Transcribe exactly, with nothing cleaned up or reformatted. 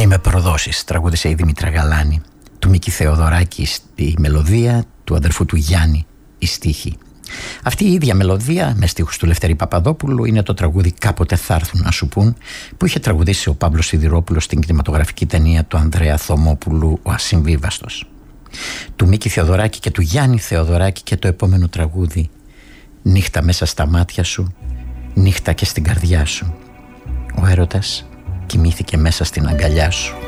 «Μη με προδώσεις», τραγούδισε η Δήμητρα Γαλάνη. Του Μίκη Θεοδωράκη η μελωδία, του αδερφού του Γιάννη η στίχη. Αυτή η ίδια μελωδία με στίχους του Λευτέρη Παπαδόπουλου είναι το τραγούδι «Κάποτε θα έρθουν να σου πούν», που είχε τραγουδήσει ο Παύλος Σιδηρόπουλος στην κινηματογραφική ταινία του Ανδρέα Θωμόπουλου «Ο Ασυμβίβαστος». Του Μίκη Θεοδωράκη και του Γιάννη Θεοδωράκη και το επόμενο τραγούδι «Νύχτα μέσα στα μάτια σου, νύχτα και στην καρδιά σου. Ο έρωτας κοιμήθηκε μέσα στην αγκαλιά σου».